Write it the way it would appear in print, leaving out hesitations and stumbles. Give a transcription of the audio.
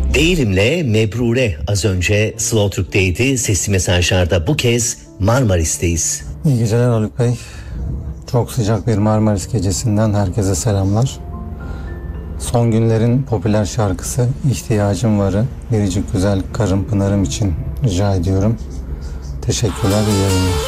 Değilim'le Mebrure az önce Slow Türk'teydi. Sesli mesajlarda bu kez Marmaris'teyiz. İyi geceler Haluk Bey. Çok sıcak bir Marmaris gecesinden herkese selamlar. Son günlerin popüler şarkısı İhtiyacım Var'ı Biricik Güzel Karım Pınar'ım için rica ediyorum. Teşekkürler, iyi yayınlar.